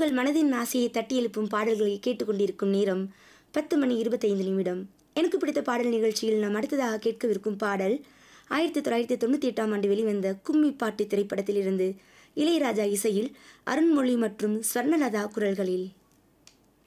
உங்கள் மனதின் ஆசையை தட்டி எழுப்பும் பாடல்களை கேட்டுக்கொண்டிருக்கும் நேரம் 10:25. எனக்கு பிடித்த பாடல் நிகழ்ச்சியில் நாம் அடுத்ததாக கேட்கவிருக்கும் பாடல் 1998ஆம் ஆண்டு வெளிவந்த கும்மி பாட்டு திரைப்படத்திலிருந்து இளையராஜா இசையில் அருண்மொழி மற்றும் ஸ்வர்ணலதா குரல்களில்.